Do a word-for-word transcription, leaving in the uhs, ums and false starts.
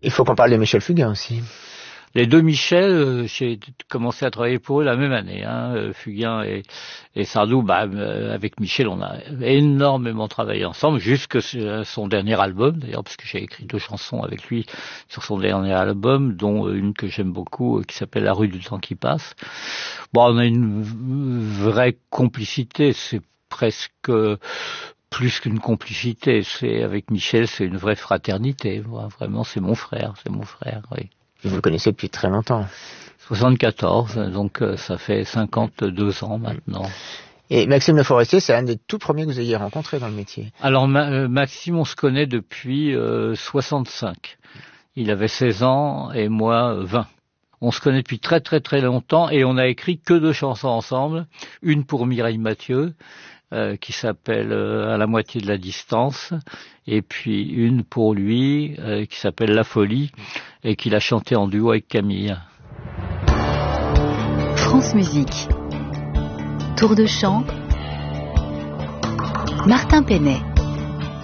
Il faut qu'on parle de Michel Fugain aussi. Les deux Michel, euh, j'ai commencé à travailler pour eux la même année, hein, euh, Fugain et, et Sardou. Bah, euh, avec Michel, on a énormément travaillé ensemble, jusque son dernier album, d'ailleurs, parce que j'ai écrit deux chansons avec lui sur son dernier album, dont une que j'aime beaucoup, euh, qui s'appelle La rue du temps qui passe. Bon, on a une vraie complicité, c'est presque plus qu'une complicité. C'est avec Michel, c'est une vraie fraternité. Vraiment, c'est mon frère, c'est mon frère, oui. Vous le connaissez depuis très longtemps. soixante-quatorze, donc euh, ça fait cinquante-deux ans maintenant. Et Maxime Le Forestier, c'est un des tout premiers que vous ayez rencontré dans le métier. Alors Ma- euh, Maxime, on se connaît depuis euh, soixante-cinq. Il avait seize ans et moi euh, vingt. On se connaît depuis très très très longtemps et on a écrit que deux chansons ensemble. Une pour Mireille Mathieu, euh, qui s'appelle euh, À la moitié de la distance, et puis une pour lui, euh, qui s'appelle La folie, et qu'il a chanté en duo avec Camille. France Musique. Tour de chant. Martin Penet.